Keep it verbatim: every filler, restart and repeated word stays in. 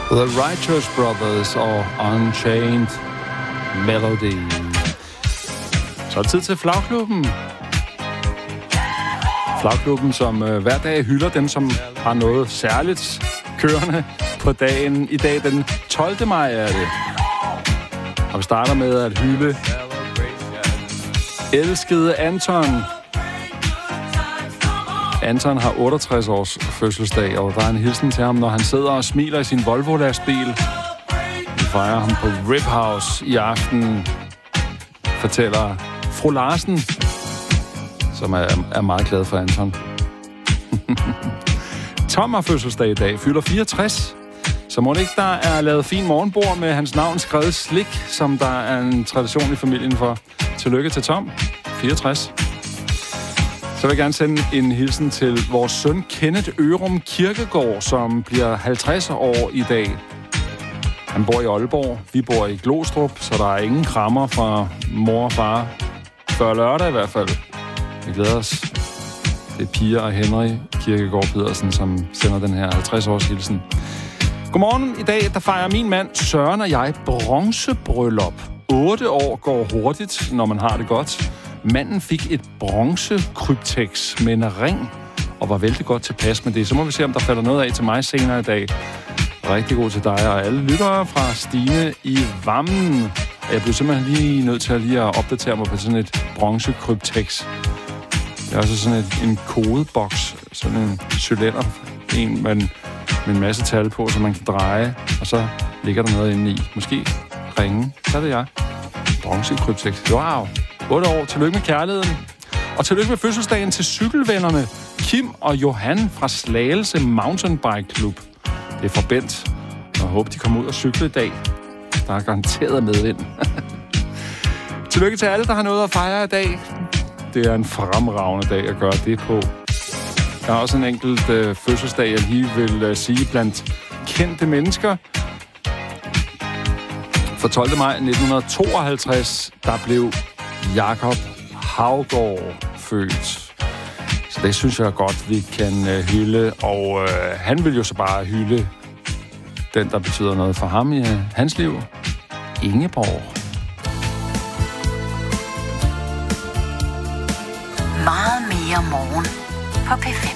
The Righteous Brothers og Unchained Melody. Så er det tid til Flagklubben. Flagklubben, som øh, hver dag hylder dem, som har noget særligt kørende på dagen. I dag den tolvte maj er det. Og vi starter med at hylde elskede Anton. Anton har otteogtres års fødselsdag, og der er en hilsen til ham, når han sidder og smiler i sin Volvo-lastbil. Vi fejrer ham på Rip House i aften, fortæller fru Larsen, som er, er meget glad for Anton. Tom har fødselsdag i dag, fylder fireogtres. Så må det ikke, der er lavet fin morgenbord med hans navn skrevet slik, som der er en tradition i familien for. Tillykke til Tom, fireogtres. Så vil jeg gerne sende en hilsen til vores søn Kenneth Ørum Kirkegaard, som bliver halvtreds år i dag. Han bor i Aalborg, vi bor i Glostrup, så der er ingen krammer fra mor og far. Før lørdag i hvert fald. Vi glæder os. Det er Pia og Henry Kirkegaard Pedersen, som sender den her halvtreds års hilsen. Godmorgen. I dag der fejrer min mand Søren og jeg bronzebryllup. Otte år går hurtigt, når man har det godt. Manden fik et bronzekryptex med en ring, og var vældig godt tilpas med det. Så må vi se, om der falder noget af til mig senere i dag. Rigtig god til dig og alle lyttere fra Stine i Vammen. Jeg blev simpelthen lige nødt til at lige at opdatere mig på sådan et bronzekryptex. Det er også sådan et, en kodeboks, sådan en cylinder, en med en, med en masse tal på, så man kan dreje, og så ligger der noget inde i. Måske ringe, så er det jeg. Bronzekryptex. Wow! otte år. Tillykke med kærligheden. Og tillykke med fødselsdagen til cykelvennerne Kim og Johan fra Slagelse Mountainbike Club. Det er for Bent. Og jeg håber, de kommer ud og cykle i dag. Der er garanteret medvind. Tillykke til alle, der har noget at fejre i dag. Det er en fremragende dag at gøre det på. Der er også en enkelt øh, fødselsdag, jeg lige vil øh, sige blandt kendte mennesker. For tolvte maj nitten tooghalvtreds, der blev Jakob Haugaard født. Så det synes jeg godt, vi kan øh, hylde. Og øh, han vil jo så bare hylde den, der betyder noget for ham i øh, hans liv. Ingeborg. Meget mere morgen på P fem.